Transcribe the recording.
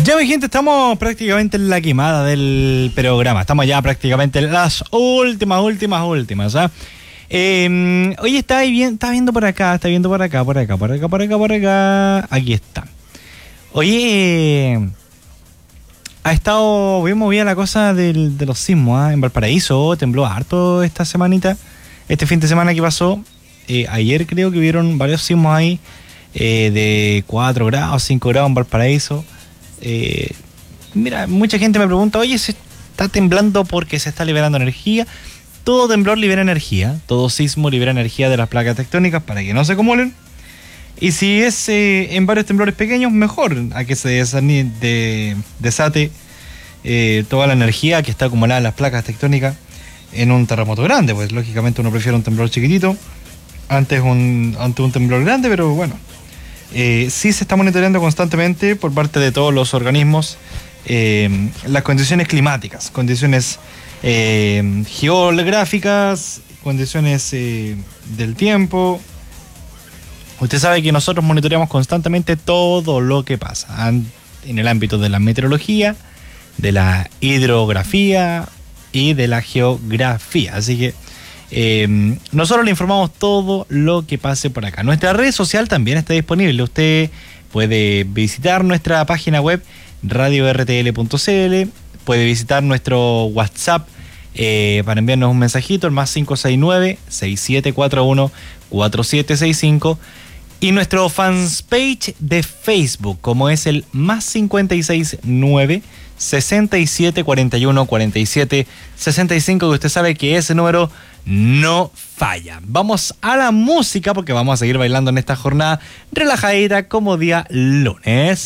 Ya, mi gente, estamos prácticamente en la quemada del programa. Estamos ya prácticamente en las últimas. Oye, está viendo por acá. Aquí está. Oye, ha estado bien movida la cosa de los sismos, En Valparaíso tembló harto esta semanita. Este fin de semana que pasó. Ayer creo que hubieron varios sismos ahí. De 4 grados, 5 grados en Valparaíso. Mira, mucha gente me pregunta, oye, ¿se está temblando porque se está liberando energía? Todo temblor libera energía, todo sismo libera energía de las placas tectónicas para que no se acumulen. Y si es en varios temblores pequeños, mejor, a que se desate toda la energía que está acumulada en las placas tectónicas en un terremoto grande. Pues lógicamente uno prefiere un temblor chiquitito ante un temblor grande, pero bueno. Sí se está monitoreando constantemente por parte de todos los organismos las condiciones climáticas, condiciones geográficas, condiciones del tiempo. Usted sabe que nosotros monitoreamos constantemente todo lo que pasa en el ámbito de la meteorología, de la hidrografía y de la geografía. Así que nosotros le informamos todo lo que pase por acá. Nuestra red social también está disponible. Usted puede visitar nuestra página web radiortl.cl, puede visitar nuestro WhatsApp para enviarnos un mensajito, el más 569-6741-4765, y nuestro fanpage de Facebook, como es el más 569-6741-4765, que usted sabe que ese número no falla. Vamos a la música porque vamos a seguir bailando en esta jornada relajadita como día lunes.